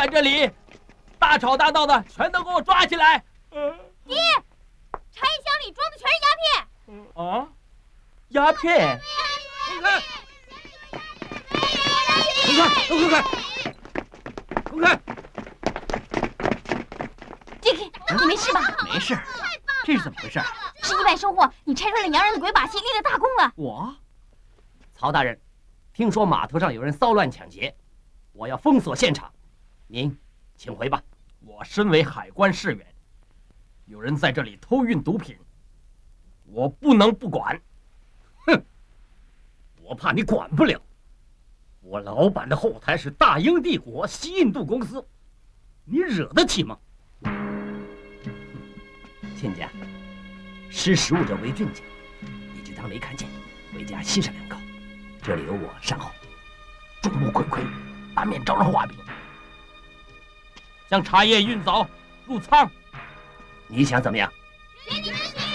在这里大吵大闹的，全都给我抓起来！ 爹，柴箱里装的全是鸦片。 啊，鸦片！ 公开！公开！ 杰克，你没事吧？ 没事。这是怎么回事？ 是意外收获，你拆穿了洋人的鬼把戏，立了大功了。 我，曹大人，听说码头上有人骚乱抢劫，我要封锁现场，您请回吧。 我身为海关士员，有人在这里偷运毒品，我不能不管。 哼，我怕你管不了。我老板的后台是大英帝国西印度公司，你惹得起吗？ 亲家，识时务者为俊杰，你就当没看见，回家歇上2口。这里有我善后，众目睽睽，版面招人画饼。 将茶叶运走，入仓。 你想怎么样？ 随你们的